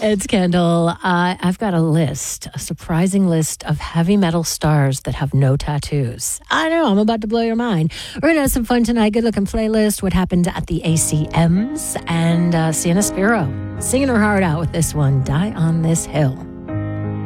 It's Kendall. I've got a surprising list of heavy metal stars that have no tattoos. I know, I'm about to blow your mind. We're going to have some fun tonight. Good looking playlist, what happened at the ACMs, and Sienna Spiro singing her heart out with this one, Die on This Hill.